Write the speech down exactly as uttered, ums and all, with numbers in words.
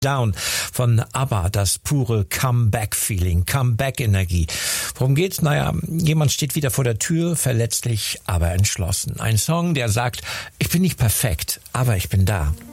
Down von ABBA, das pure Comeback-Feeling, Comeback-Energie. Worum geht's? Naja, jemand steht wieder vor der Tür, verletzlich, aber entschlossen. Ein Song, der sagt, ich bin nicht perfekt, aber ich bin da.